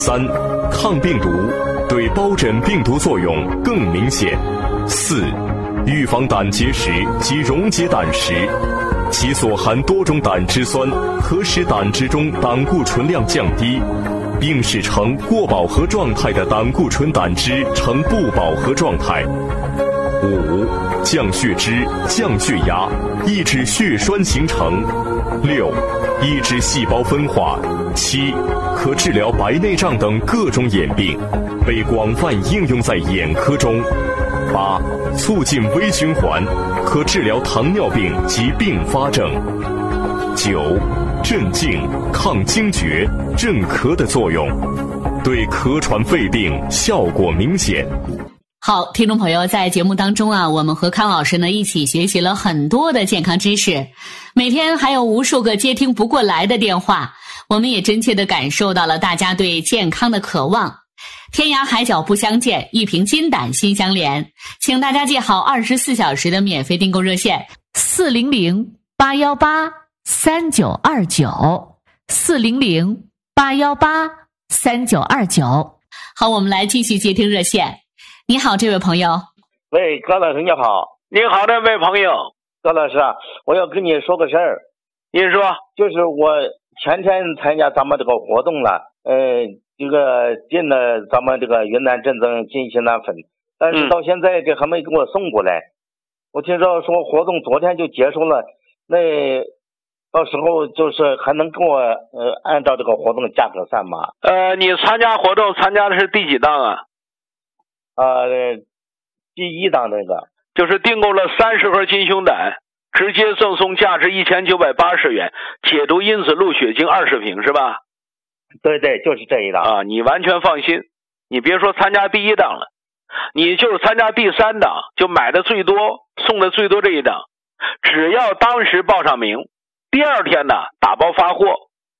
3. 抗病毒，对疱疹病毒作用更明显。4. 预防胆结石及溶解胆石，其所含多种胆汁酸可使胆汁中胆固醇量降低，并使呈过饱和状态的胆固醇胆汁呈不饱和状态。5. 降血脂、降血压，抑制血栓形成。6. 抑制细胞分化。7. 可治疗白内障等各种眼病，被广泛应用在眼科中。8. 促进微循环，可治疗糖尿病及并发症。9. 镇静、抗惊厥、镇咳的作用，对咳喘肺病效果明显。 好，听众朋友，在节目当中我们和康老师呢一起学习了很多的健康知识，每天还有无数个接听不过来的电话，我们也真切地感受到了大家对健康的渴望。天涯海角不相见，一瓶金胆心相连，请大家记好24小时的免费订购热线400-818-3929，400-818-3929。好，我们来继续接听热线。你好，这位朋友。 喂，高老师你好。 你好，这位朋友。 高老师啊，我要跟你说个事儿。 您说。 就是我前天参加咱们这个活动了，这个进了咱们这个云南镇增金星丹粉，但是到现在这还没给我送过来。我听说活动昨天就结束了，那到时候就是还能给我按照这个活动的价格算吗？ 你参加活动参加的是第几档啊？ 第1档那个。 就是订购了30盒金胸胆，直接赠送价值1980元解毒因子露血精20瓶是吧？ 对对，就是这一档啊，你完全放心，你别说参加第1档了，你就是参加第3档，就买的最多送的最多这一档，只要当时报上名，第2天呢打包发货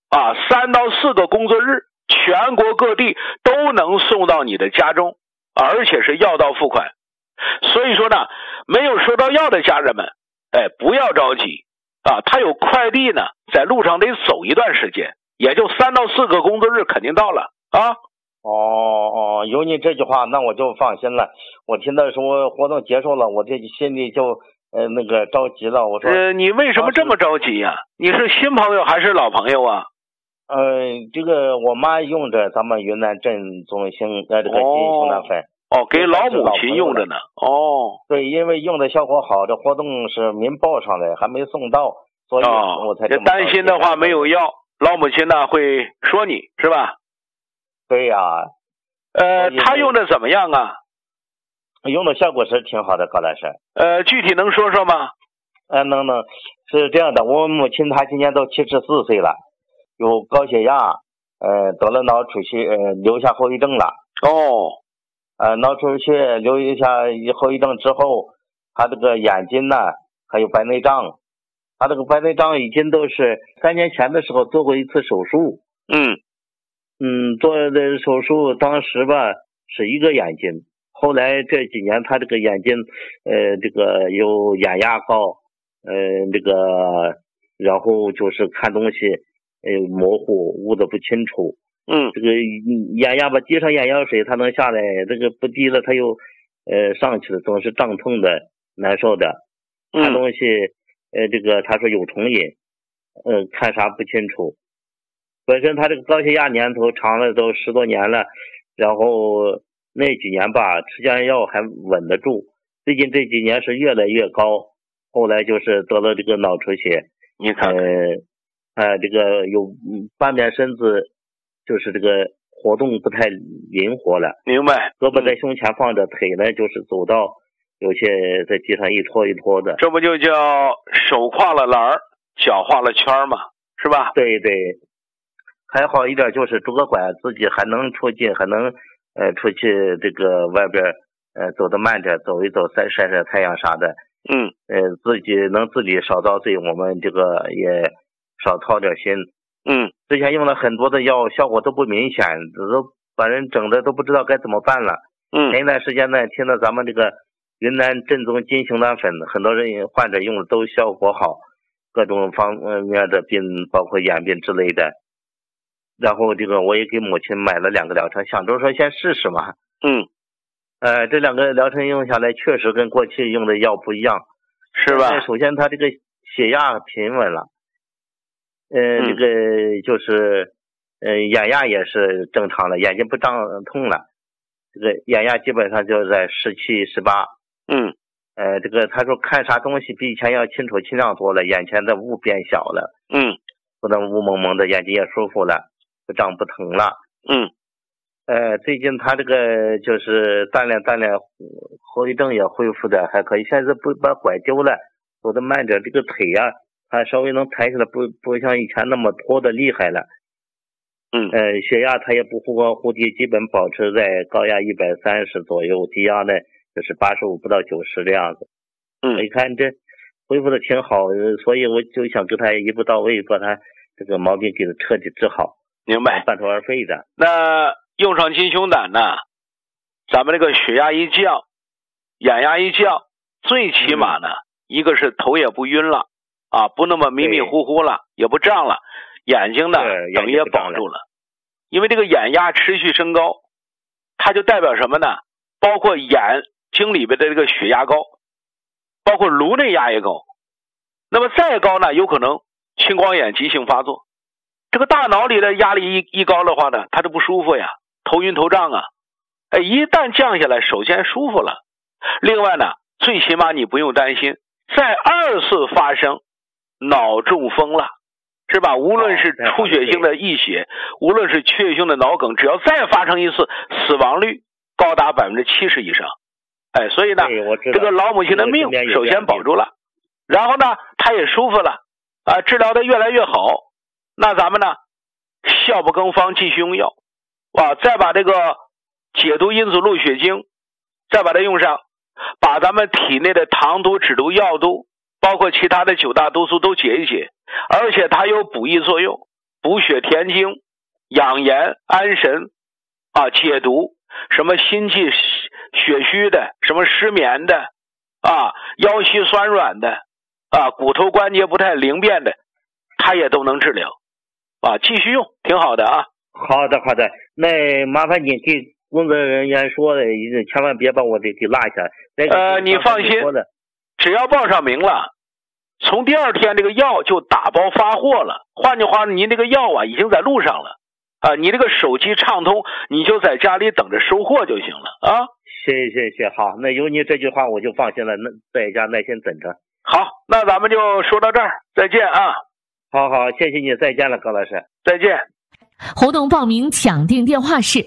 3到4个工作日，全国各地都能送到你的家中，而且是药到付款。所以说呢，没有收到药的家人们，不要着急他有快递呢，在路上得走一段时间，也就3到4个工作日肯定到了啊。 有你这句话，那我就放心了。我听到说活动结束了，我这心里就那个着急了。我说你为什么这么着急呀？你是新朋友还是老朋友啊？ 这个我妈用着咱们云南镇中星这个金星丹粉。 给老母亲用着呢。 对，因为用的效果好，这活动是您报上来，还没送到，所以我才这么担心的话没有药，老母亲呢会说你是吧？ 对呀。 他用的怎么样啊？ 用的效果是挺好的，高老师。 具体能说说吗？ 能，是这样的，我母亲她今年都74岁了，有高血压，得了脑出血，留下后遗症了。脑出血留下后遗症之后，他这个眼睛呢还有白内障，他这个白内障已经都是3年前的时候做过一次手术。做的手术当时吧是一个眼睛，后来这几年他这个眼睛这个有眼压高，这个然后就是看东西模糊，捂得不清楚。这个眼压吧，滴上眼药水它能下来，这个不滴了它又上去了，总是胀痛的，难受的。看东西这个他说有重瘾，看啥不清楚。本身他这个高血压年头长了都10多年了，然后那几年吧吃降压药还稳得住，最近这几年是越来越高，后来就是得了这个脑出血。 你看这个有半边身子就是这个活动不太灵活了。 明白。 胳膊在胸前放着，腿呢就是走到有些在地上一拖一拖的。 这不就叫手跨了栏，脚画了圈吗？是吧？ 对对。还好一点就是拄个拐自己还能出去，还能出去这个外边走得慢点，走一走晒晒太阳啥的。自己能自己少遭罪，我们这个也少操点心。之前用了很多的药，效果都不明显，都把人整的都不知道该怎么办了。前一段时间呢，听到咱们这个云南正宗金星丹粉，很多人患者用的都效果好，各种方面的病，包括眼病之类的。 然后这个我也给母亲买了2个疗程，想着说先试试嘛。这2个疗程用下来，确实跟过去用的药不一样， 是吧？ 首先他这个血压平稳了，这个就是眼压也是正常了，眼睛不胀痛了，这个眼压基本上就在17、18。这个他说看啥东西比以前要清楚清亮多了，眼前的雾变小了，不能雾蒙蒙的，眼睛也舒服了，不胀不疼了。最近他这个就是锻炼，后遗症也恢复的还可以，现在不把拐丢了，走得慢点，这个腿啊，他稍微能抬起来，不像以前那么拖的厉害了。血压他也不忽高忽低，基本保持在高压130左右，低压呢就是85不到90这样子。你看这恢复的挺好，所以我就想跟他一步到位，把他这个毛病给他彻底治好。 明白， 半途而废的。 那用上金熊胆呢，咱们这个血压一降，眼压一降，最起码呢，一个是头也不晕了啊，不那么迷迷糊糊了，也不胀了，眼睛呢等于也保住了。因为这个眼压持续升高，它就代表什么呢？包括眼睛里边的这个血压高，包括颅内压也高。那么再高呢，有可能青光眼急性发作。这个大脑里的压力一高的话呢，它就不舒服呀，头晕头胀啊。一旦降下来，首先舒服了。另外呢，最起码你不用担心再2次发生脑中风了，是吧？无论是出血性的溢血，无论是缺血性的脑梗，只要再发生一次，死亡率高达70%以上。所以呢，这个老母亲的命首先保住了，然后呢，她也舒服了啊，治疗的越来越好。那咱们呢，效不更方，继续用药啊，再把这个解毒因子鹿血精再把它用上，把咱们体内的糖毒、脂毒、药毒，包括其他的9大毒素都解一解，而且它有补益作用，补血填精、养颜安神啊，解毒，什么心悸血虚的，什么失眠的啊，腰膝酸软的啊，骨头关节不太灵便的，它也都能治疗啊，继续用，挺好的啊。 好的，那麻烦你给工作人员说的，千万别把我给落下。 你放心，只要报上名了，从第2天这个药就打包发货了。换句话，您这个药啊已经在路上了啊，你这个手机畅通，你就在家里等着收货就行了啊。 谢，好，那有你这句话我就放心了，那在家耐心等着。 好，那咱们就说到这儿，再见啊。 好，谢谢你，再见了，高老师， 再见。 活动报名抢订电话是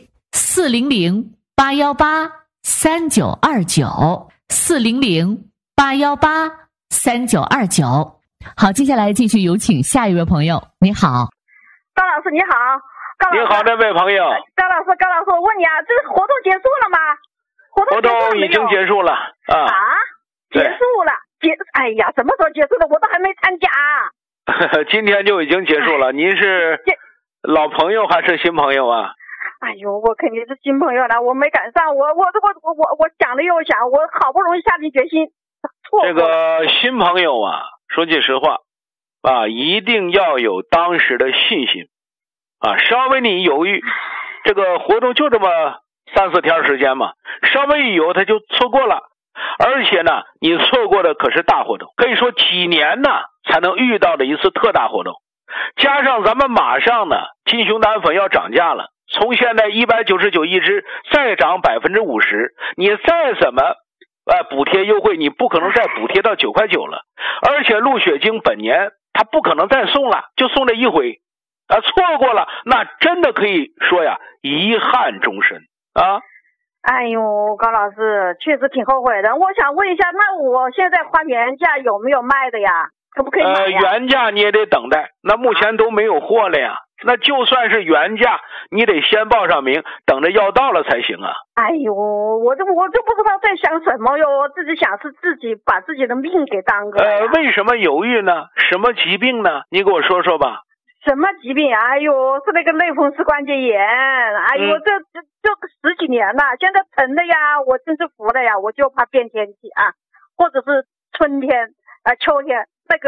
400-818-3929，400-818-3929。好，接下来继续有请下一位朋友。你好， 高老师，你好。 你好，这位朋友。 高老师，我问你啊，这个活动结束了吗？ 活动已经结束了啊。 结束了。哎呀，什么时候结束的？我都还没参加。 今天就已经结束了。您是老朋友还是新朋友啊？ 哎呦，我肯定是新朋友了，我没赶上，我想了又想，我好不容易下定决心，错过了。 这个新朋友啊，说句实话啊，一定要有当时的信心啊，稍微你犹豫，这个活动就这么3、4天时间嘛，稍微一犹他就错过了。而且呢，你错过的可是大活动，可以说几年呢才能遇到的一次特大活动。加上咱们马上呢，金熊胆粉要涨价了，从现在199一支再涨50%，你再怎么补贴优惠，你不可能再补贴到9块9了。而且鹿血精本年它不可能再送了，就送这一回啊，错过了那真的可以说呀，遗憾终身啊。 哎呦，高老师确实挺后悔的。我想问一下，那我现在花原价有没有卖的呀？可不可以买呀？ 原价你也得等待，那目前都没有货了呀。那就算是原价，你得先报上名，等着药到了才行啊。 哎呦，我就不知道在想什么哟，我自己想是自己把自己的命给耽搁了。 为什么犹豫呢？什么疾病呢？你给我说说吧。 什么疾病？哎呦，是那个类风湿关节炎。哎呦，这10几年了，现在疼的呀，我真是服了呀。我就怕变天气啊，或者是春天秋天那个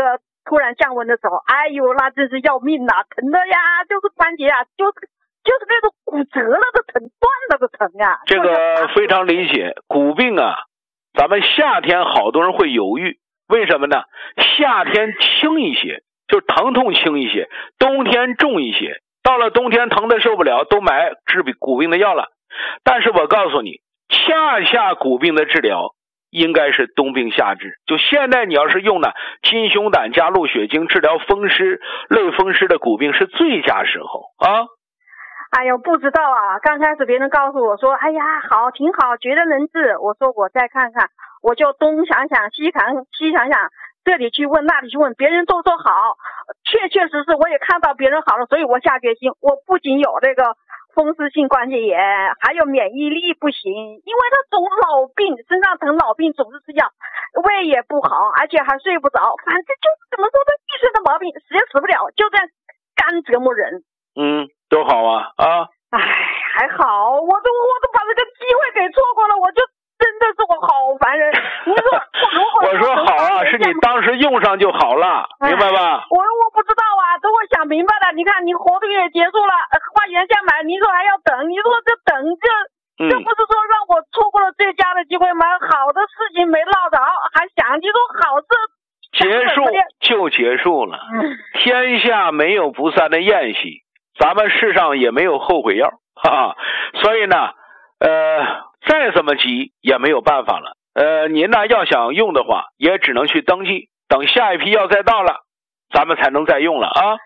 突然降温的时候，哎呦，那真是要命呐，疼的呀，就是关节啊，就是那种骨折了的疼，断了的疼呀。 这个非常理解，骨病啊，咱们夏天好多人会犹豫，为什么呢？夏天轻一些，就是疼痛轻一些，冬天重一些，到了冬天疼的受不了，都买治骨病的药了。但是我告诉你，恰恰骨病的治疗应该是冬病夏治。就现在你要是用呢金熊胆加鹿血精治疗风湿、类风湿的骨病是最佳时候啊。 哎呦，不知道啊！刚开始别人告诉我说，哎呀，好，挺好，觉得能治。我说我再看看，我就东想想西想想，这里去问那里去问，别人都说好，确实我也看到别人好了，所以我下决心，我不仅有这个风湿性关节炎，还有免疫力不行，因为他总老病，身上疼老病总是吃药，胃也不好，而且还睡不着，反正就是怎么说呢，一身的毛病，死也死不了，就这样干折磨人。 多好啊啊！ 哎，还好，我都把这个机会给错过了，我就真的是我好烦人。你说我说好啊，是你当时用上就好了，明白吧？ 我不知道啊，等我想明白了。你看，你活动也结束了，花原价买，你说还要等，你说这等这不是说让我错过了最佳的机会吗？好的事情没落着，还想起说好事。 结束就结束了，天下没有不散的宴席。咱们世上也没有后悔药，哈哈，所以呢，再怎么急也没有办法了。您呢要想用的话，也只能去登记，等下一批药再到了，咱们才能再用了啊。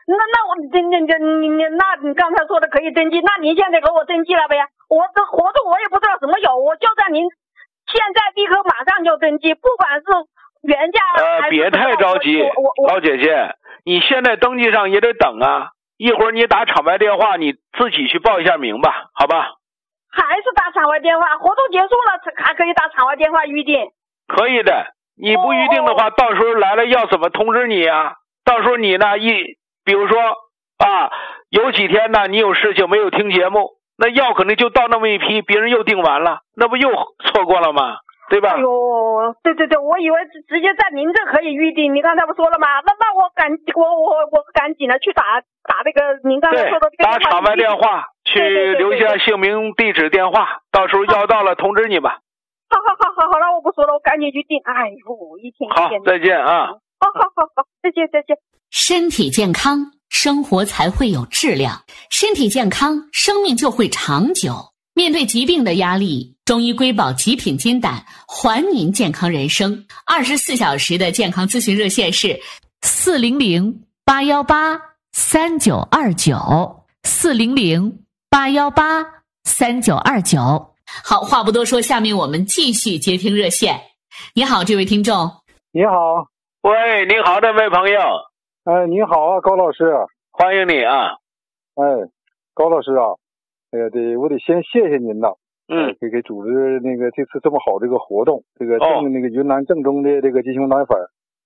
那你刚才说的可以登记，那您现在给我登记了呗？我的活动我也不知道什么有，我就在您现在立刻马上就登记，不管是原价别太着急，老姐姐，你现在登记上也得等啊。一会儿你打场外电话，你自己去报一下名吧，好吧？ 还是打场外电话？活动结束了还可以打场外电话预定？ 可以的，你不预定的话，到时候来了要怎么通知你啊？到时候你呢，比如说啊，有几天呢你有事情没有听节目，那药可能就到那么一批，别人又订完了，那不又错过了吗？对吧？ 哎呦，对，我以为直接在您这可以预定，你刚才不说了吗？那我赶紧的去打那个您刚才说的这个打场外电话，去留下姓名、地址、电话，到时候药到了通知你吧。 好了，我不说了，我赶紧预定。哎呦，一天好，再见啊！ 好，再见。 身体健康，生活才会有质量；身体健康，生命就会长久。面对疾病的压力，中医瑰宝极品金胆还您健康人生。24小时的健康咨询热线是400-818-3929，400-818-3929。好，话不多说，下面我们继续接听热线。你好，这位听众。 你好。 喂，你好，这位朋友。 你好啊，高老师。 欢迎你啊。 高老师啊，我得先谢谢您呐。给组织那个这次这么好这个活动，这个那个云南正宗的这个金熊胆粉。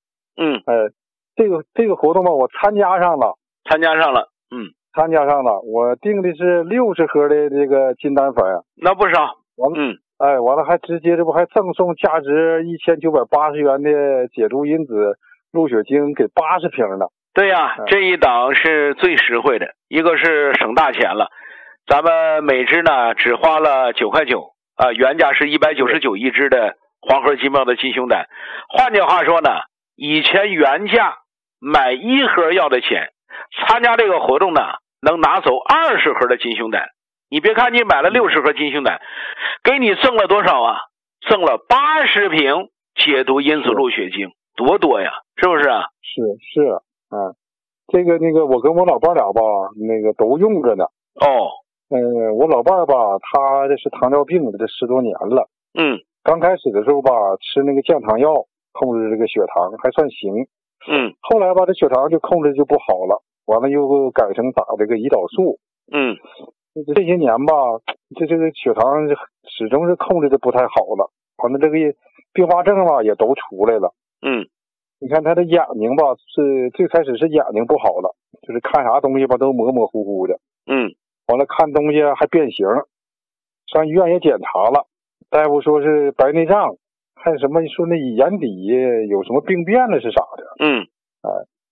这个活动吧，我参加上了。参加上了，我订的是60盒的这个金胆粉。 那不少。 完了还直接这不还赠送价值1980元的解毒因子鹿血精给80瓶呢。 对呀，这一档是最实惠的，一个是省大钱了。咱们每支呢只花了9块9啊，原价是199一支的黄河金茂的金熊胆。换句话说呢，以前原价买1盒药的钱，参加这个活动呢能拿走20盒的金熊胆。你别看你买了60盒金熊胆，给你赠了多少啊？赠了80瓶解毒因子鹿血精，多呀，是不是啊？ 是这个我跟我老伴俩吧，都用着呢。我老伴吧，他这是糖尿病的，这10多年了。刚开始的时候吧，吃那个降糖药控制这个血糖还算行。后来吧，这血糖就控制就不好了，完了又改成打这个胰岛素。这些年吧，这个血糖始终是控制的不太好了，完了这个并发症吧也都出来了。你看他的眼睛吧，是最开始是眼睛不好了，就是看啥东西吧都模模糊糊的。完了看东西还变形，上医院也检查了，大夫说是白内障，还有什么说那眼底有什么病变了是啥的。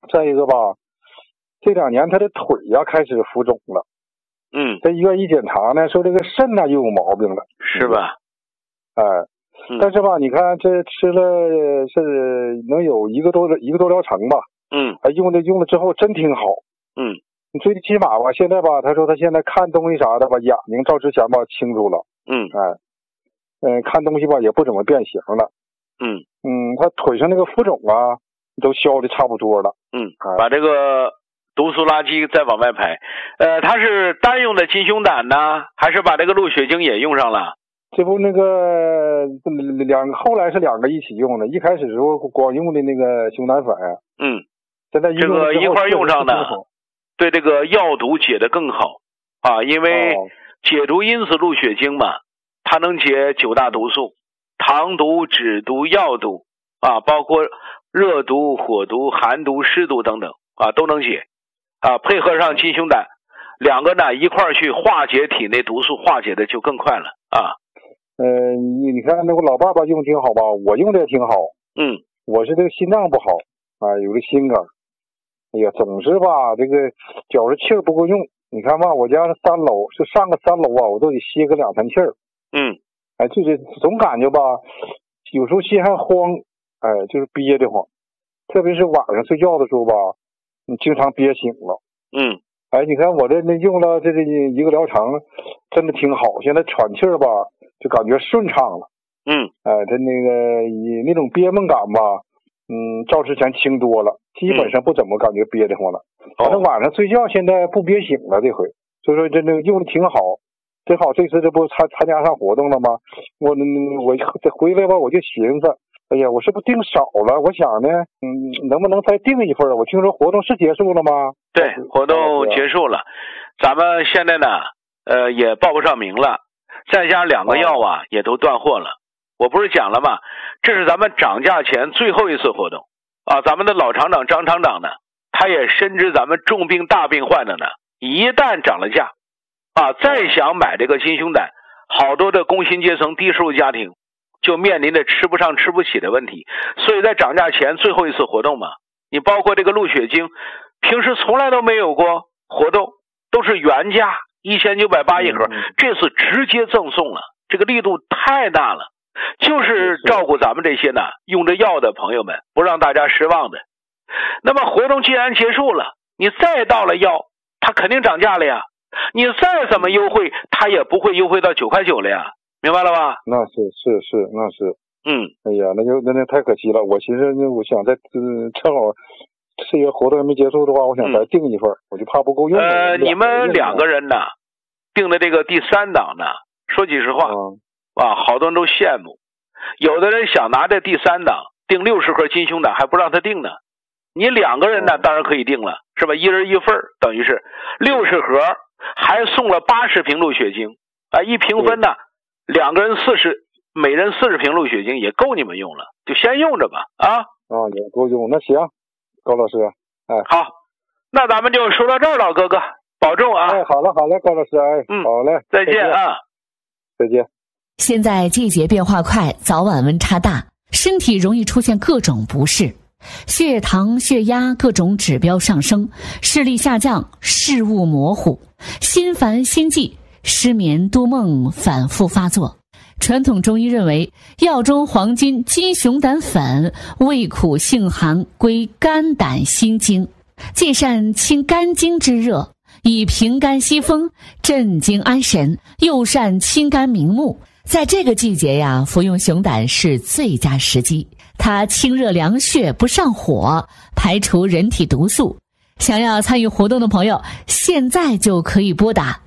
再一个吧，这2年他的腿呀开始浮肿了。在医院一检查呢，说这个肾呢又有毛病了， 是吧？ 但是吧，你看这吃了是能有一个多疗程吧。用了之后真挺好。你最起码吧，现在吧，他说他现在看东西啥的吧，眼睛照之前吧清楚了。看东西吧也不怎么变形了。他腿上那个浮肿啊都消的差不多了。 把这个毒素垃圾再往外排。他是单用的金胸胆呢，还是把这个鹿血精也用上了？ 这不那个后来是2个一起用的，一开始时候光用的那个熊胆粉。现在这个一块用上的，对这个药毒解得更好啊，因为解毒因子鹿血精嘛，它能解9大毒素，糖毒、脂毒、药毒啊，包括热毒、火毒、寒毒、湿毒等等啊，都能解啊。配合上金胸胆，2个呢一块去化解体内毒素，化解的就更快了啊。 你看那个老爸爸用挺好吧，我用的也挺好。我是这个心脏不好啊，有个心梗。哎呀，总是吧，这个觉着气儿不够用。你看吧，我家是3楼，是上个3楼啊，我都得歇个2、3气儿。就是总感觉吧，有时候心还慌，就是憋得慌。特别是晚上睡觉的时候吧，你经常憋醒了。你看我这用了这一个疗程，真的挺好。现在喘气儿吧，就感觉顺畅了。他那个那种憋闷感吧。照之前轻多了，基本上不怎么感觉憋得慌了。反正晚上睡觉现在不憋醒了，这回所以说这用的挺好。正好这次这不参加上活动了吗？我这回来吧，我就寻思，哎呀，我是不是订少了？我想呢，能不能再订一份？我听说活动是结束了吗？ 对，活动结束了。咱们现在呢，也报不上名了，再加2个药啊，也都断货了。我不是讲了吗？这是咱们涨价前最后一次活动啊！咱们的老厂长张厂长呢，他也深知咱们重病大病患者呢，一旦涨了价啊，再想买这个金胸胆，好多的工薪阶层、低收入家庭就面临着吃不上、吃不起的问题。所以在涨价前最后一次活动嘛，你包括这个鹿血精，平时从来都没有过活动，都是原价1980一盒，这次直接赠送了，这个力度太大了。就是照顾咱们这些呢用着药的朋友们，不让大家失望的。那么活动既然结束了，你再到了药，它肯定涨价了呀。你再怎么优惠，它也不会优惠到9.9块了呀，明白了吧？ 那是，那是。哎呀，那太可惜了。我寻思，我想再正好这个活动还没结束的话，我想再订一份，我就怕不够用。 你们2个人呢，订的这个第3档呢，说句实话。好多人都羡慕，有的人想拿这第3档订60盒金胸胆还不让他订呢。你2个人呢，当然可以订了，是吧？一人1份，等于是60盒，还送了80瓶鹿血精啊！一平分呢，2个人40，每人40瓶鹿血精也够你们用了，就先用着吧啊！ 也够用。那行，高老师， 好，那咱们就说到这儿了，哥哥，保重啊！ 好了，高老师，好嘞， 再见啊！ 再见。 现在季节变化快，早晚温差大，身体容易出现各种不适，血糖、血压各种指标上升，视力下降，视物模糊，心烦心悸，失眠多梦反复发作。传统中医认为，药中黄金金熊胆粉味苦性寒，归肝胆心经，既善清肝经之热，以平肝息风，镇惊安神，又善清肝明目。在这个季节呀，服用熊胆是最佳时机。它清热凉血，不上火，排除人体毒素。想要参与活动的朋友，现在就可以拨打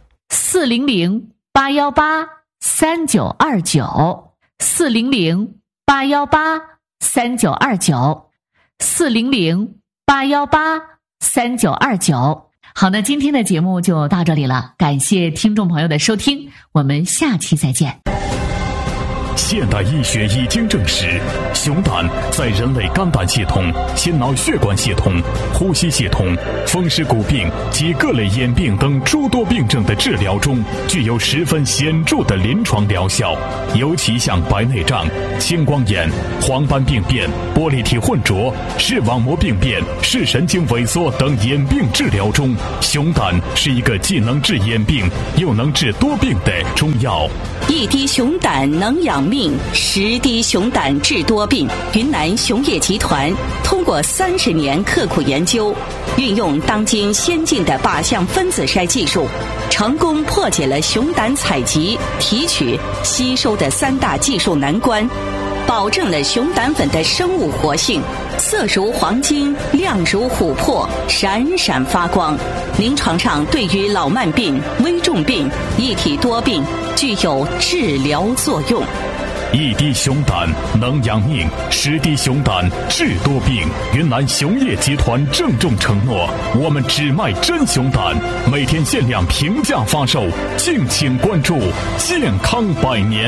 400-818-3929，400-818-3929。好，那今天的节目就到这里了，感谢听众朋友的收听，我们下期再见。 现代医学已经证实，熊胆在人类肝胆系统、心脑血管系统、呼吸系统、风湿骨病及各类眼病等诸多病症的治疗中，具有十分显著的临床疗效。尤其像白内障、青光眼、黄斑病变、玻璃体混浊、视网膜病变、视神经萎缩等眼病治疗中，熊胆是一个既能治眼病又能治多病的中药。 一滴熊胆能养命，10滴熊胆治多病。云南熊业集团通过30年刻苦研究，运用当今先进的靶向分子筛技术，成功破解了熊胆采集、提取、吸收的3大技术难关，保证了熊胆粉的生物活性，色如黄金，亮如琥珀，闪闪发光。临床上对于老慢病、危重病、一体多病具有治疗作用。 一滴熊胆能养命，10滴熊胆治多病。云南熊业集团郑重承诺，我们只卖真熊胆，每天限量平价发售，敬请关注。健康百年。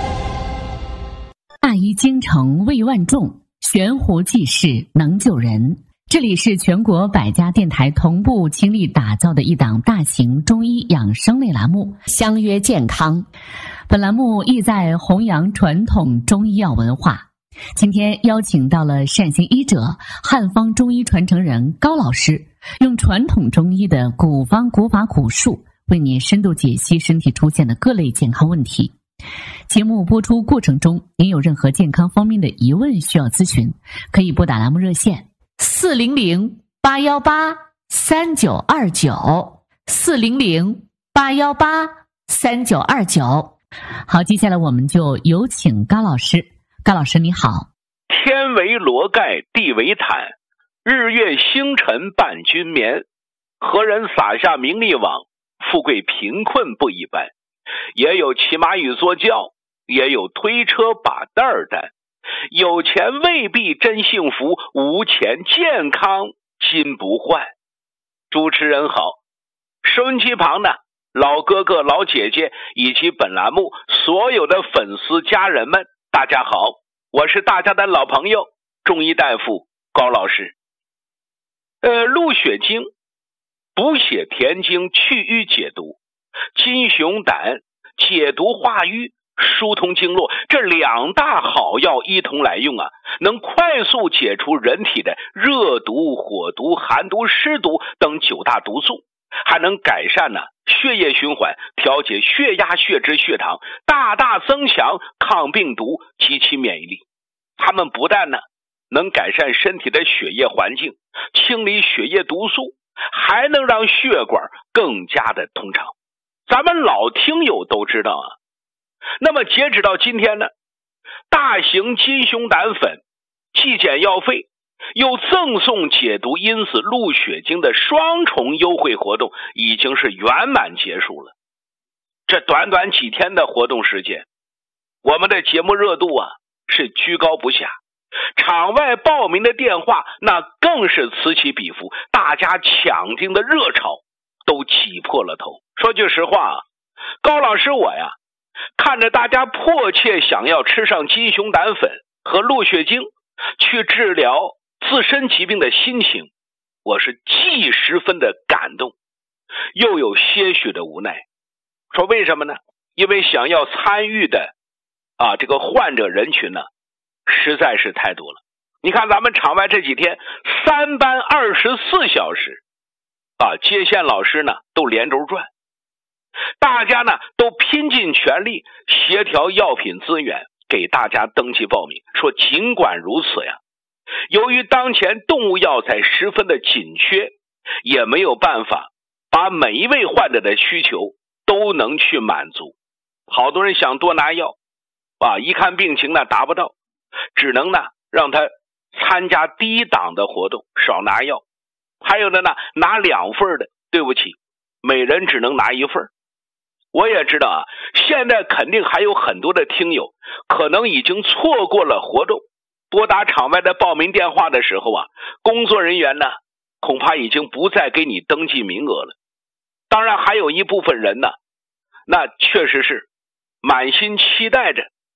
大医精诚，卫万众，悬壶济世，能救人。这里是全国100家电台同步倾力打造的一档大型中医养生类栏目《相约健康》。本栏目意在弘扬传统中医药文化。今天邀请到了善行医者、汉方中医传承人高老师，用传统中医的古方古法古术，为你深度解析身体出现的各类健康问题。节目播出过程中，您有任何健康方面的疑问需要咨询，可以拨打栏目热线400-818-3929 400-818-3929。好，接下来我们就有请高老师。高老师你好。 天为罗盖，地为毯，日月星辰伴君眠。何人撒下名利网，富贵贫困不一般。也有骑马与坐轿，也有推车把担儿担。有钱未必真幸福，无钱健康金不换。主持人好，收音机旁的老哥哥老姐姐以及本栏目所有的粉丝家人们，大家好，我是大家的老朋友中医大夫高老师。鹿血经、补血填精、去瘀解毒，金熊胆解毒化瘀、疏通经络，这2大好药一同来用啊，能快速解除人体的热毒、火毒、寒毒、湿毒等9大毒素，还能改善血液循环，调节血压、血脂、血糖，大大增强抗病毒及其免疫力。它们不但能改善身体的血液环境，清理血液毒素，还能让血管更加的通畅。咱们老听友都知道啊。那么截止到今天呢，大型金熊胆粉既减药费又赠送解毒因子鹿血经的双重优惠活动已经是圆满结束了。这短短几天的活动时间，我们的节目热度是居高不下，场外报名的电话那更是此起彼伏，大家抢订的热潮都挤破了头。说句实话高老师我看着大家迫切想要吃上金熊胆粉和鹿血经去治疗自身疾病的心情，我是既十分的感动，又有些许的无奈。说为什么呢？因为想要参与的这个患者人群实在是太多了。你看咱们场外这几天3班24小时接线老师都连轴转，大家都拼尽全力协调药品资源，给大家登记报名。说尽管如此由于当前动物药材十分的紧缺，也没有办法把每一位患者的需求都能去满足。好多人想多拿药一看病情达不到，只能让他参加低档的活动，少拿药。还有的拿2份的，对不起，每人只能拿1份。我也知道现在肯定还有很多的听友可能已经错过了活动，拨打场外的报名电话的时候工作人员恐怕已经不再给你登记名额了。当然还有一部分人那确实是满心期待着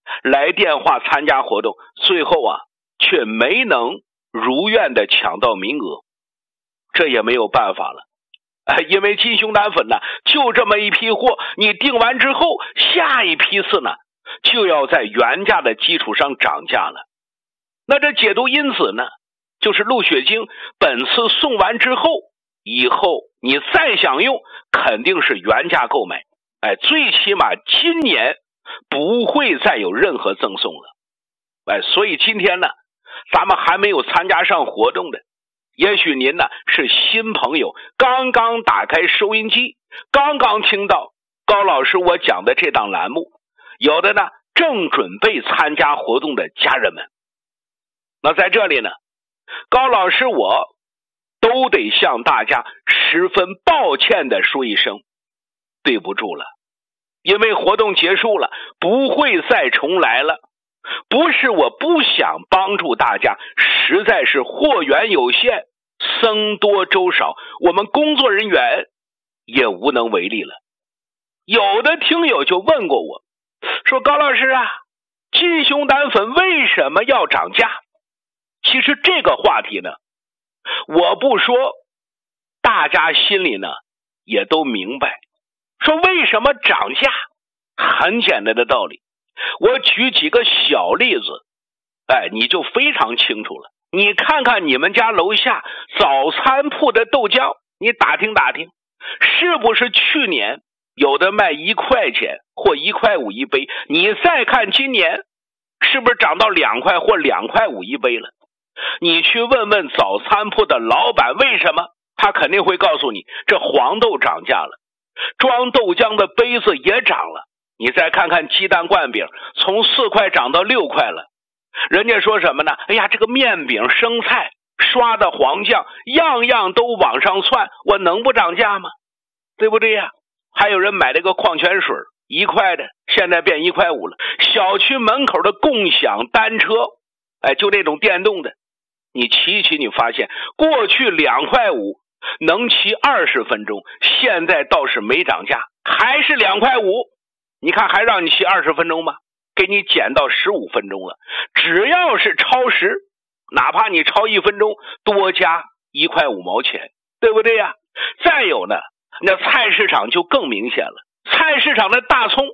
来电话参加活动，最后啊却没能如愿的抢到名额，这也没有办法了。因为金熊胆粉呢就这么一批货，你订完之后下一批次呢就要在原价的基础上涨价了。那这解毒因子呢，就是鹿血精，本次送完之后，以后你再想用肯定是原价购买，最起码今年不会再有任何赠送了。所以今天呢咱们还没有参加上活动的，也许您呢是新朋友，刚刚打开收音机，刚刚听到高老师我讲的这档栏目，有的呢正准备参加活动的家人们，那在这里呢高老师我都得向大家十分抱歉的说一声对不住了，因为活动结束了，不会再重来了。不是我不想帮助大家，实在是货源有限，僧多粥少，我们工作人员也无能为力了。有的听友就问过我，说高老师啊，金熊胆粉为什么要涨价？其实这个话题呢，我不说，大家心里呢也都明白。说为什么涨价？很简单的道理，我举几个小例子，你就非常清楚了。你看看你们家楼下早餐铺的豆浆，你打听打听，是不是去年有的卖1块钱或1块5一杯，你再看今年是不是涨到2块或2块5一杯了？你去问问早餐铺的老板为什么，他肯定会告诉你，这黄豆涨价了，装豆浆的杯子也涨了。你再看看鸡蛋灌饼，从4块涨到6块了。人家说什么呢？哎呀，这个面饼、生菜、刷的黄酱，样样都往上窜，我能不涨价吗？对不对呀？还有人买这个矿泉水1块的，现在变1块5了。小区门口的共享单车，就这种电动的，你骑一骑，你发现过去2块5能骑20分钟，现在倒是没涨价，还是2块5。你看还让你骑20分钟吗？给你减到15分钟了。只要是超时，哪怕你超1分钟，多加1块5毛钱，对不对呀？再有呢，那菜市场就更明显了。菜市场的大葱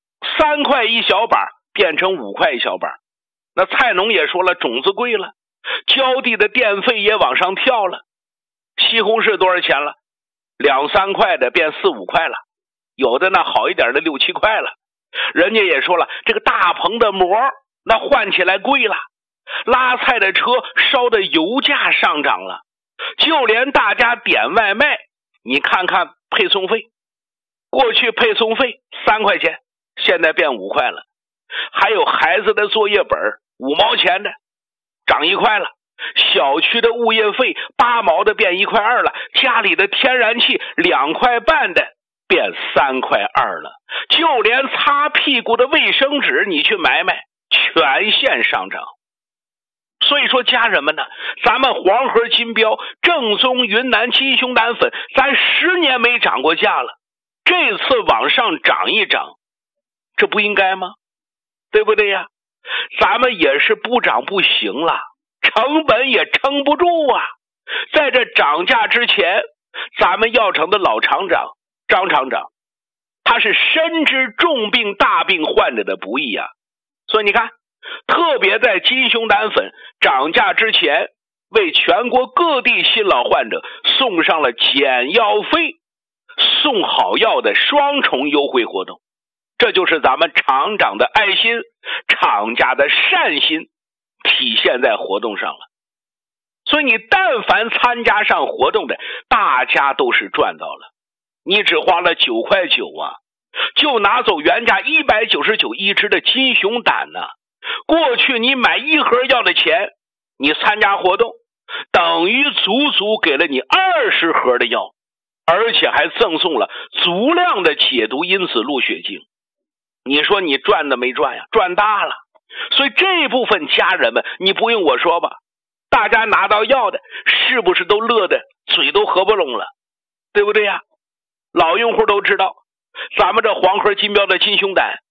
3块1小板变成5块1小板，那菜农也说了，种子贵了，浇地的电费也往上跳了。西红柿多少钱了？2、3块的变4、5块了，有的呢好一点的6、7块了。人家也说了，这个大棚的膜那换起来贵了，拉菜的车烧的油价上涨了，就连大家点外卖，你看看配送费，过去配送费3块钱，现在变5块了。还有孩子的作业本5毛钱的涨1块了，小区的物业费8毛的变1块2了，家里的天然气2块半的变3块2了，就连擦屁股的卫生纸你去买买，全线上涨。所以说家人们呢，咱们黄河金标正宗云南金熊胆粉，咱10年没涨过价了，这次往上涨一涨，这不应该吗？对不对呀？咱们也是不涨不行了，成本也撑不住啊。在这涨价之前，咱们药厂的老厂长张厂长，他是深知重病大病患者的不易啊。所以你看，特别在金熊胆粉涨价之前，为全国各地新老患者送上了减药费、送好药的双重优惠活动。这就是咱们厂长的爱心，厂家的善心体现在活动上了。所以你但凡参加上活动的，大家都是赚到了。你只花了9块9啊，就拿走原价199一支的金熊胆呢。过去你买1盒药的钱，你参加活动等于足足给了你20盒的药，而且还赠送了足量的解毒因子鹿血精。你说你赚的没赚呀？赚大了。所以这部分家人们，你不用我说吧，大家拿到药的是不是都乐得嘴都合不拢了？对不对呀？老用户都知道，咱们这黄河金标的金熊胆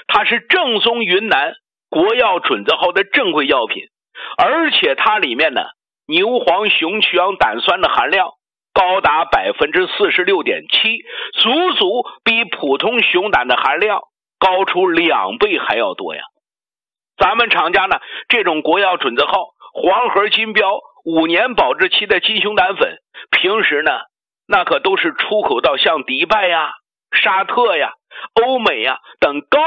它是正宗云南国药准字号的正规药品，而且它里面呢牛黄熊曲氧胆酸的含量高达 46.7%， 足足比普通熊胆的含量高出2倍还要多呀。咱们厂家呢这种国药准字号黄盒金标5年保质期的金熊胆粉，平时呢那可都是出口到像迪拜呀、沙特呀、欧美呀等高